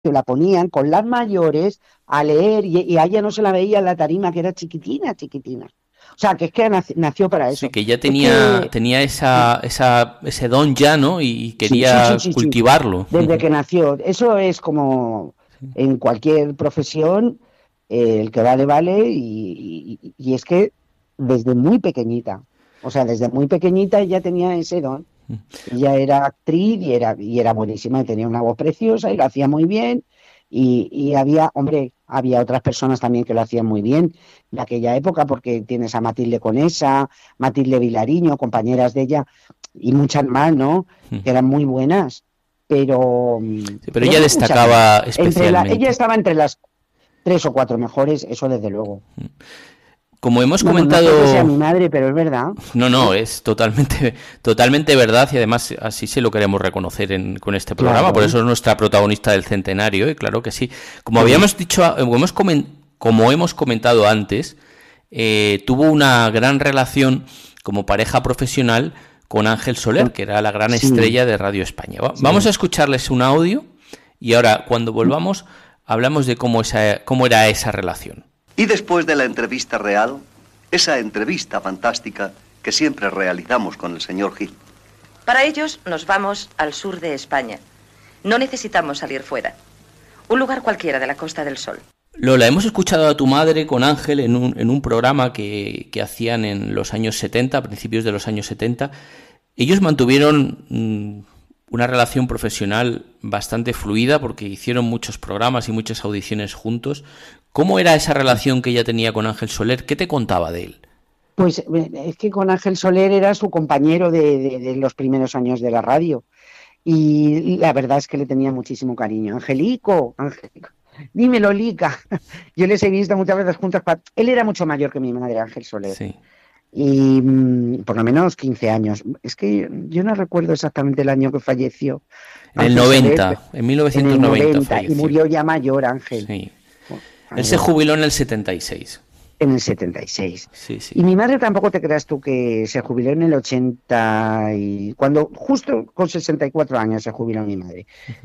que la ponían con las mayores a leer y a ella no se la veía en la tarima, que era chiquitina, chiquitina. O sea, que es que nació para Sí, eso. que ya Es tenía, que tenía sí, ese don ya, ¿no? Y sí, sí, sí, quería sí, sí, cultivarlo. desde que nació. Eso es como en cualquier profesión, el que vale, vale, y es que desde muy pequeñita, o sea, desde muy pequeñita ella tenía ese don. Ella era actriz y era buenísima y tenía una voz preciosa y lo hacía muy bien. Y había, hombre, había otras personas también que lo hacían muy bien de aquella época, porque tienes a Matilde Conesa, Matilde Vilariño, compañeras de ella, y muchas más, ¿no? Que eran muy buenas. Pero, Sí, pero pero ella hubo muchas más. destacaba Ella especialmente. estaba entre las tres o cuatro mejores, eso desde luego. Como hemos Vamos, no porque sea comentado, mi madre, pero es verdad. no, no, ¿Eh? es totalmente, totalmente verdad y además así se lo queremos reconocer con este programa. Por Claro, eso es nuestra protagonista del centenario y claro que sí. Como sí, habíamos dicho, como hemos comentado antes, tuvo una gran relación como pareja profesional con Ángel Soler, con- que era la gran sí, estrella de Radio España. Vamos a sí. escucharles un audio y ahora cuando volvamos hablamos de cómo era esa relación. Y después de la entrevista real, esa entrevista fantástica que siempre realizamos con el señor Gil. Para ellos nos vamos al sur de España. No necesitamos salir fuera. Un lugar cualquiera de la Costa del Sol. Lola, hemos escuchado a tu madre con Ángel en un programa que hacían en los años 70, a principios de los años 70. Ellos mantuvieron una relación profesional bastante fluida porque hicieron muchos programas y muchas audiciones juntos. ¿Cómo era esa relación que ella tenía con Ángel Soler? ¿Qué te contaba de él? Pues es que con Ángel Soler era su compañero de los primeros años de la radio y la verdad es que le tenía muchísimo cariño. Angelico, Angelico, dímelo, Lica. Yo les he visto muchas veces juntos. Él era mucho mayor que mi madre, Ángel Soler, Sí. y por lo menos 15 años. Es que yo no recuerdo exactamente el año que falleció En el Ángel Soler, pero 90, en en el 1990 90 y falleció. murió ya mayor Ángel, Sí. Él se mayor. jubiló en el 76. En el 76. Sí, sí. Y mi madre tampoco te creas tú que se jubiló en el 80 y cuando justo con 64 años se jubiló mi madre.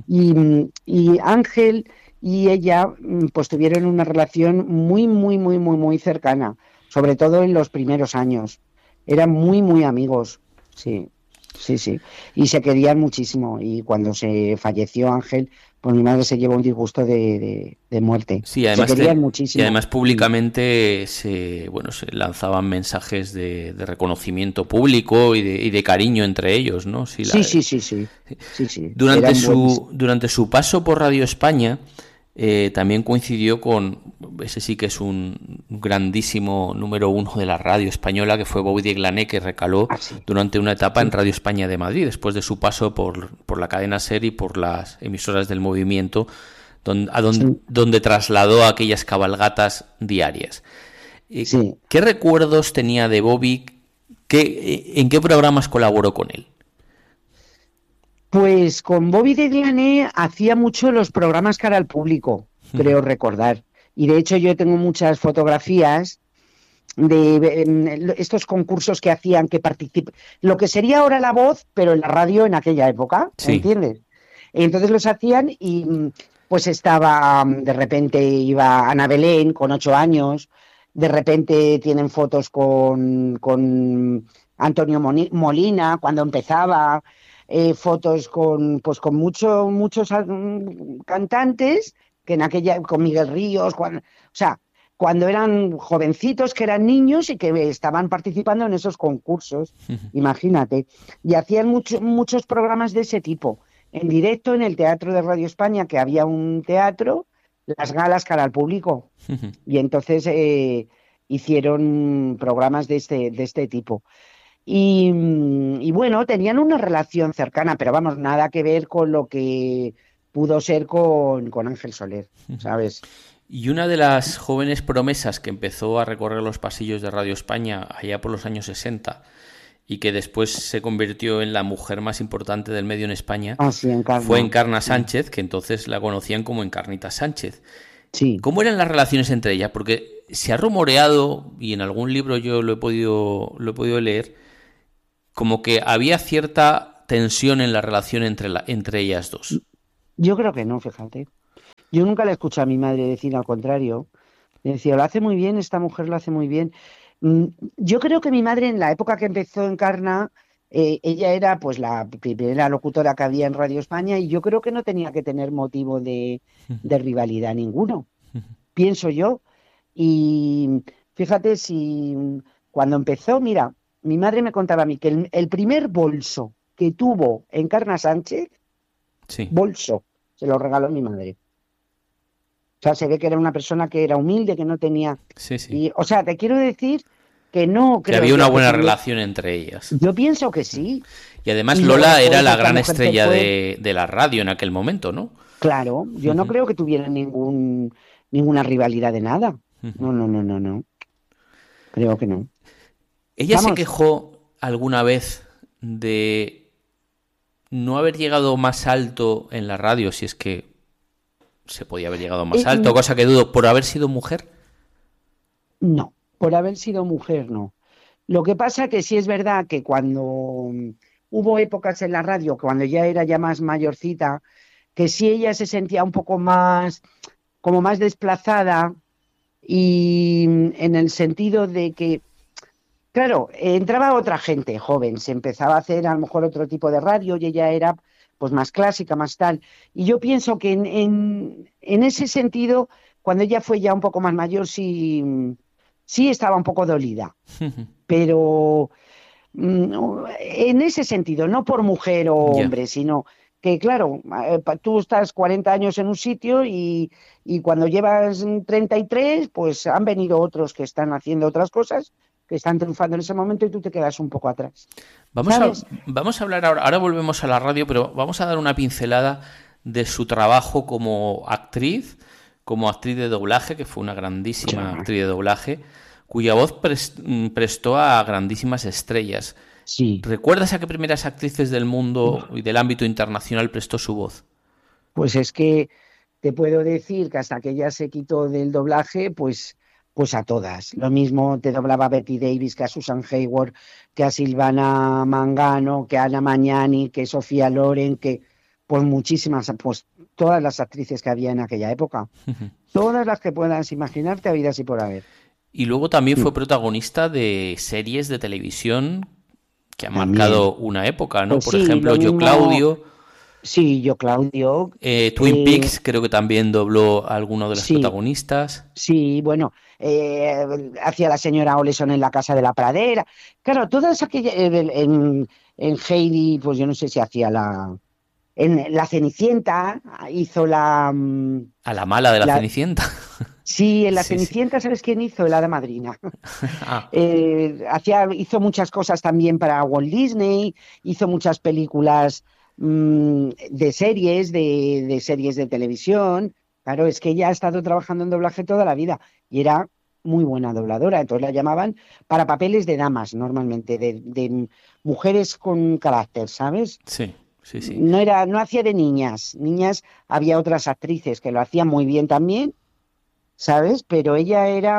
Y Ángel y ella pues tuvieron una relación muy, muy, muy, muy, muy cercana, sobre todo en los primeros años. Eran muy, muy amigos, sí, sí, sí. Y se querían muchísimo. Y cuando se falleció Ángel, pues mi madre se llevó un disgusto de muerte. Sí, Se además querían y muchísimo. además públicamente se lanzaban mensajes de reconocimiento público y de cariño entre ellos, ¿no? Sí, Sí, sí, sí, sí, sí, sí, durante eran buenísimos. durante su paso por Radio España también coincidió con ese sí que es un grandísimo número uno de la radio española que fue Bobby de Glané, que recaló Ah, sí, durante una etapa en sí, Radio España de Madrid después de su paso por la cadena SER y por las emisoras del movimiento sí, donde trasladó aquellas cabalgatas diarias. sí. ¿Qué recuerdos tenía de Bobby? ¿En qué programas colaboró con él? Pues con Bobby de Glané hacía mucho los programas cara al público, creo recordar. Y de hecho yo tengo muchas fotografías de estos concursos que hacían que participen, lo que sería ahora La Voz, pero en la radio en aquella época, Sí. ¿entiendes? Entonces los hacían y pues estaba, de repente iba Ana Belén con 8 años, de repente tienen fotos con Antonio Molina cuando empezaba, fotos pues con muchos cantantes que en aquella, con Miguel Ríos, o sea, cuando eran jovencitos, que eran niños y que estaban participando en esos concursos, imagínate. Y hacían muchos programas de ese tipo, en directo en el Teatro de Radio España, que había un teatro, las galas cara al público. Y entonces hicieron programas de este tipo. Y bueno, tenían una relación cercana, pero vamos, nada que ver con lo que pudo ser con Ángel Soler, ¿sabes? Y una de las jóvenes promesas que empezó a recorrer los pasillos de Radio España allá por los años 60 y que después se convirtió en la mujer más importante del medio en España Ah, sí, fue Encarna. Encarna Sánchez, que entonces la conocían como Encarnita Sánchez. Sí. ¿Cómo eran las relaciones entre ellas? Porque se ha rumoreado, y en algún libro yo lo he podido leer, como que había cierta tensión en la relación entre ellas dos. Yo creo que no, fíjate. Yo nunca le escuché a mi madre decir al contrario. Me decía, lo hace muy bien, esta mujer lo hace muy bien. Mm, Yo creo que mi madre en la época que empezó Encarna, ella era pues la primera locutora que había en Radio España y yo creo que no tenía que tener motivo de rivalidad ninguno, pienso yo. Y fíjate si cuando empezó, mira, mi madre me contaba a mí que el primer bolso que tuvo Encarna Sánchez, Sí, bolso, se lo regaló mi madre. O sea, se ve que era una persona que era humilde, que no tenía... sí, sí. Y, o sea, te quiero decir que no Que creo había una yo que buena tuviera... relación entre ellas. Yo pienso que sí. Y además Y luego Lola era después la esta gran mujer se estrella fue. de la radio en aquel momento, ¿no? Claro, yo no Ujú, creo que tuvieran ninguna rivalidad de nada. ujú. No, no, no, no, no. Creo que no. Ella se Vamos, quejó alguna vez de no haber llegado más alto en la radio, si es que se podía haber llegado más eh, alto, cosa que dudo, por haber sido mujer. no, por haber sido mujer, no. Lo que pasa que sí es verdad que cuando hubo épocas en la radio, cuando ya era ya más mayorcita, que sí ella se sentía un poco más, como más desplazada y en el sentido de que, claro, entraba otra gente joven, se empezaba a hacer a lo mejor otro tipo de radio y ella era pues más clásica, más tal. Y yo pienso que en ese sentido, cuando ella fue ya un poco más mayor, sí, sí estaba un poco dolida, pero en ese sentido, no por mujer o Ya. hombre, sino que, claro, tú estás 40 años en un sitio y cuando llevas 33, pues han venido otros que están haciendo otras cosas, que están triunfando en ese momento y tú te quedas un poco atrás, Vamos a, ¿sabes? vamos a hablar ahora volvemos a la radio, pero vamos a dar una pincelada de su trabajo como actriz de doblaje, que fue una grandísima Ya, actriz de doblaje, cuya voz prestó a grandísimas estrellas. sí, ¿Recuerdas a qué primeras actrices del mundo y del ámbito internacional prestó su voz? pues es que te puedo decir que hasta que ella se quitó del doblaje, pues a todas. Lo mismo te doblaba a Betty Davis, que a Susan Hayward, que a Silvana Mangano, que a Ana Magnani, que Sofía Loren, que pues muchísimas, pues todas las actrices que había en aquella época. Todas las que puedas imaginarte, habidas y por haber. Y luego también Mm, fue protagonista de series de televisión que han También. marcado una época, ¿no? Pues Por sí, ejemplo, lo Yo mismo, Claudio, sí, yo, Claudio, Twin eh, Peaks creo que también dobló a alguno de las sí, protagonistas. sí, bueno, hacía la señora Oleson en la Casa de la Pradera. Claro, todas aquellas, en Heidi, pues yo no sé si hacía en La Cenicienta, hizo A la mala de la la Cenicienta. sí, en La Sí, sí. Cenicienta, ¿sabes quién hizo? El Hada Madrina. Ah, Hizo muchas cosas también para Walt Disney, hizo muchas películas de series, de series de televisión. Claro, es que ella ha estado trabajando en doblaje toda la vida y era muy buena dobladora, entonces la llamaban para papeles de damas normalmente, de mujeres con carácter, ¿sabes? sí, sí, sí. No hacía de niñas, niñas había otras actrices que lo hacían muy bien también, ¿sabes? Pero ella era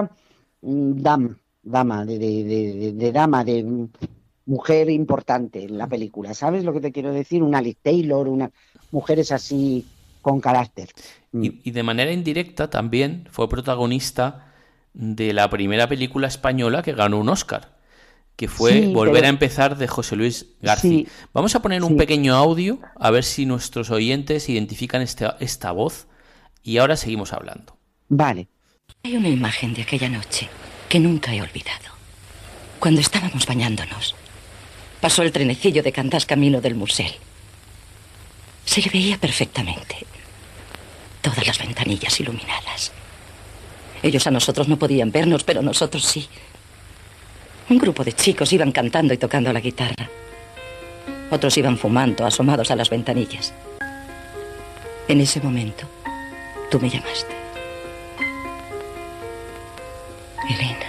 dama, de dama, mujer importante en la película, ¿sabes lo que te quiero decir? Una Liz Taylor, mujeres así con carácter. Mm. Y de manera indirecta también fue protagonista de la primera película española que ganó un Oscar, que fue Sí, Volver a pero empezar de José Luis García. sí, Vamos a poner un sí, pequeño audio a ver si nuestros oyentes identifican esta voz y ahora seguimos hablando. vale. Hay una imagen de aquella noche que nunca he olvidado. Cuando estábamos bañándonos, pasó el trenecillo de Cantás camino del Musel. Se le veía perfectamente. Todas las ventanillas iluminadas. Ellos a nosotros no podían vernos, pero nosotros sí. Un grupo de chicos iban cantando y tocando la guitarra. Otros iban fumando, asomados a las ventanillas. En ese momento, tú me llamaste. Elena,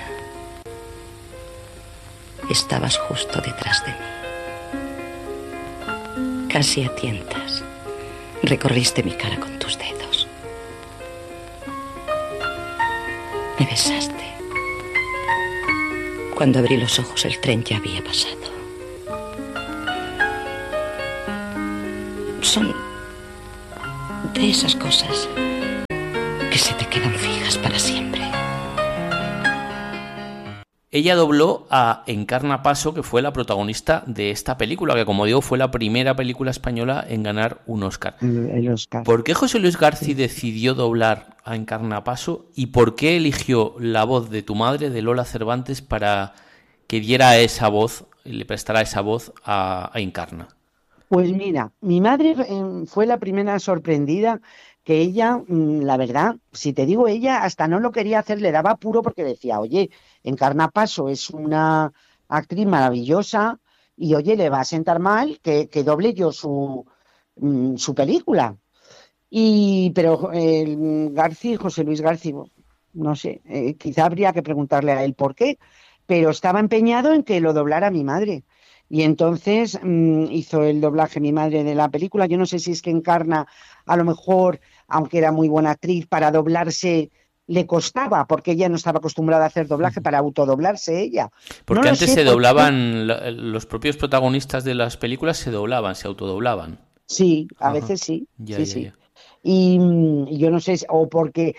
estabas justo detrás de mí. Casi a tientas, recorriste mi cara con tus dedos. Me besaste. Cuando abrí los ojos, el tren ya había pasado. Son de esas cosas ella dobló a Encarna Paso, que fue la protagonista de esta película, que como digo fue la primera película española en ganar un Oscar. El Oscar. ¿Por qué José Luis García decidió doblar a Encarna Paso y por qué eligió la voz de tu madre, de Lola Cervantes, para que diera esa voz, le prestara esa voz a Encarna? Pues mira, mi madre fue la primera sorprendida, que ella, la verdad, si te digo, ella hasta no lo quería hacer, le daba apuro porque decía, oye, Encarna Paso es una actriz maravillosa y oye, le va a sentar mal que doble yo su película. Pero José Luis García, no sé, quizá habría que preguntarle a él por qué, pero estaba empeñado en que lo doblara mi madre. Y entonces hizo el doblaje mi madre de la película. Yo no sé si es que Encarna, a lo mejor, aunque era muy buena actriz, para doblarse le costaba, porque ella no estaba acostumbrada a hacer doblaje, para autodoblarse ella. Porque no antes se doblaban, los propios protagonistas de las películas se autodoblaban. Sí, a veces sí. Ya. Y yo no sé, o porque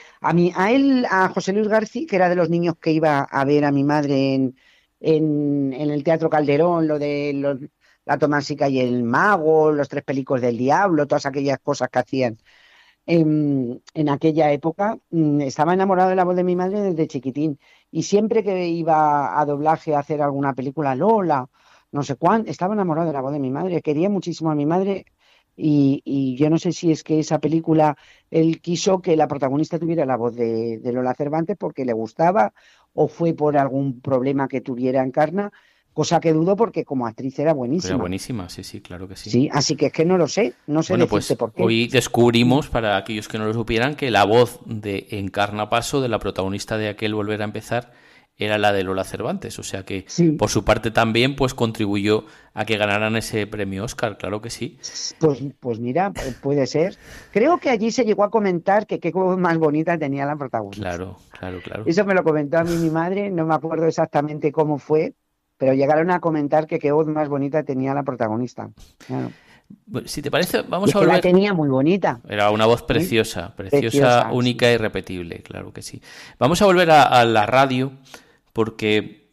a José Luis García, que era de los niños que iba a ver a mi madre en el Teatro Calderón, lo de la Tomásica y el Mago, los Tres Pelicos del Diablo, todas aquellas cosas que hacían en aquella época, estaba enamorado de la voz de mi madre desde chiquitín, y siempre que iba a doblaje a hacer alguna película, Lola, no sé cuánto, estaba enamorado de la voz de mi madre, quería muchísimo a mi madre. Y yo no sé si es que esa película él quiso que la protagonista tuviera la voz de Lola Cervantes porque le gustaba, o fue por algún problema que tuviera Encarna, cosa que dudo porque como actriz era buenísima. Era buenísima, sí, claro que sí. Sí, así que es que no lo sé, no sé bueno, decirte pues por qué. Hoy descubrimos, para aquellos que no lo supieran, que la voz de Encarna Paso, de la protagonista de aquel Volver a Empezar, era la de Lola Cervantes, o sea que sí. Por su parte también pues contribuyó a que ganaran ese premio Oscar, claro que sí. Pues mira, puede ser. Creo que allí se llegó a comentar que qué voz más bonita tenía la protagonista. Claro. Eso me lo comentó a mí mi madre, no me acuerdo exactamente cómo fue, pero llegaron a comentar que qué voz más bonita tenía la protagonista. Claro. Si te parece, vamos a volver. La tenía muy bonita. Era una voz preciosa, única sí. Y repetible, claro que sí. Vamos a volver a la radio, porque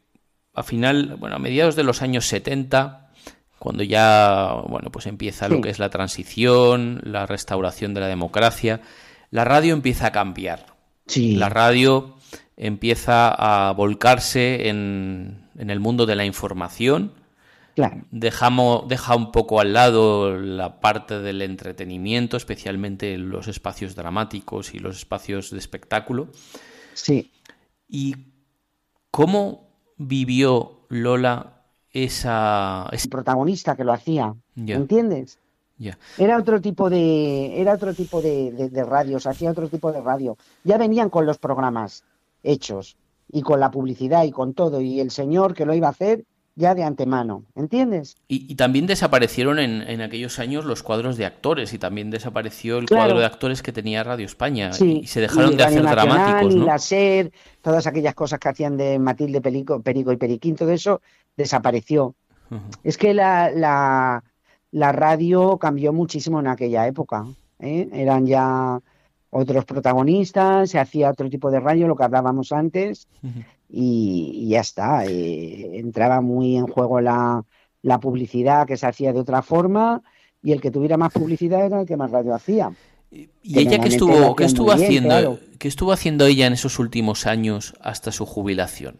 a mediados de los años 70, cuando ya pues empieza lo que es la transición, la restauración de la democracia, la radio empieza a cambiar. Sí. La radio empieza a volcarse en el mundo de la información. Claro. Deja un poco al lado la parte del entretenimiento, especialmente los espacios dramáticos y los espacios de espectáculo. Sí. ¿Y cómo vivió Lola esa protagonista que lo hacía? Yeah. ¿Entiendes? Yeah. Era otro tipo de radios, hacía otro tipo de radio. Ya venían con los programas hechos y con la publicidad y con todo, y el señor que lo iba a hacer ya de antemano, ¿entiendes? Y también desaparecieron en aquellos años los cuadros de actores, y también desapareció el cuadro de actores que tenía Radio España, sí, y se dejaron de hacer dramáticos, ¿no? Y la SER, todas aquellas cosas que hacían de Matilde Perico y Periquín, todo eso desapareció. Uh-huh. Es que la radio cambió muchísimo en aquella época, ¿eh? Eran ya otros protagonistas, se hacía otro tipo de radio, lo que hablábamos antes. Uh-huh. Y ya está, entraba muy en juego la publicidad, que se hacía de otra forma, y el que tuviera más publicidad era el que más radio hacía. ¿Y ella qué estuvo haciendo? Claro. ¿Qué estuvo haciendo ella en esos últimos años hasta su jubilación?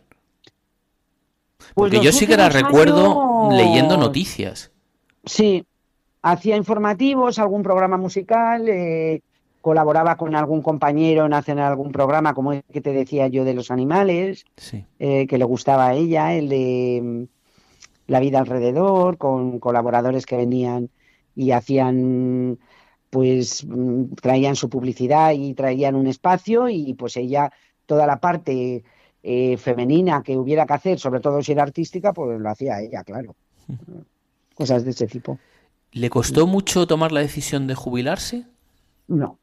Porque yo sí que la recuerdo leyendo noticias. Sí, hacía informativos, algún programa musical, colaboraba con algún compañero en hacer algún programa, como el que te decía yo de los animales, sí. Que le gustaba a ella, el de La vida alrededor, con colaboradores que venían y hacían, pues traían su publicidad y traían un espacio, y pues ella, toda la parte femenina que hubiera que hacer, sobre todo si era artística, pues lo hacía ella, claro. Cosas de ese tipo. ¿Le costó mucho tomar la decisión de jubilarse? No,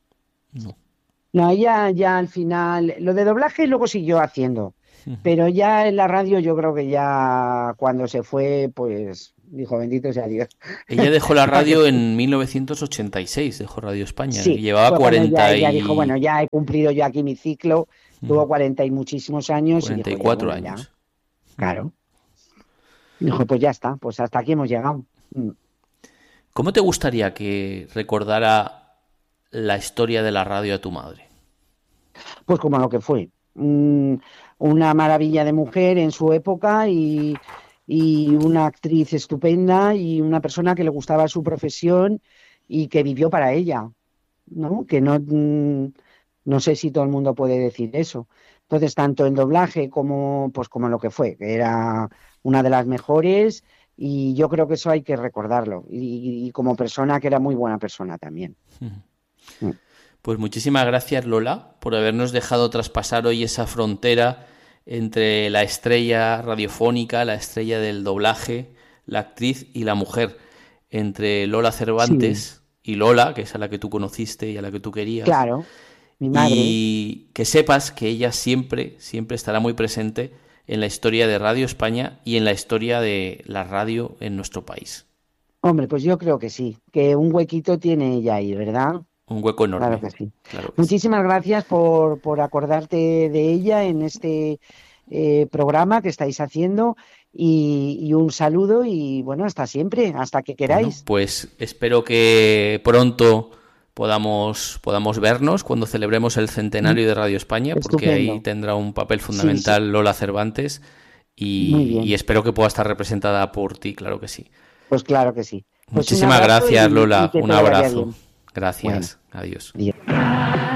ella ya al final, lo de doblaje luego siguió haciendo, pero ya en la radio yo creo que ya cuando se fue, pues dijo bendito sea Dios. Ella dejó la radio en 1986, dejó Radio España, sí, y llevaba 40 ya dijo, bueno, ya he cumplido yo aquí mi ciclo, tuvo 40 y muchísimos años. 44 y dijo, años. Claro. Dijo, pues ya está, pues hasta aquí hemos llegado. ¿Cómo te gustaría que recordara la historia de la radio a tu madre? Pues como lo que fue. Una maravilla de mujer en su época y una actriz estupenda y una persona que le gustaba su profesión y que vivió para ella, ¿no? Que no sé si todo el mundo puede decir eso. Entonces, tanto en doblaje como lo que fue, que era una de las mejores, y yo creo que eso hay que recordarlo. Y como persona, que era muy buena persona también. Pues muchísimas gracias, Lola, por habernos dejado traspasar hoy esa frontera entre la estrella radiofónica, la estrella del doblaje, la actriz y la mujer, entre Lola Cervantes y Lola, que es a la que tú conociste y a la que tú querías. Claro, mi madre. Y que sepas que ella siempre, siempre estará muy presente en la historia de Radio España y en la historia de la radio en nuestro país. Hombre, pues yo creo que sí, que un huequito tiene ella ahí, ¿verdad? Un hueco enorme. Claro que sí. Claro que Muchísimas gracias por acordarte de ella en este programa que estáis haciendo y un saludo y bueno, hasta siempre, hasta que queráis. Bueno, pues espero que pronto podamos vernos cuando celebremos el centenario de Radio España, porque ahí tendrá un papel fundamental Lola Cervantes y espero que pueda estar representada por ti, claro que sí. Pues claro que sí. Pues muchísimas gracias, Lola. Un abrazo. Gracias. Bueno. Adiós. Adiós.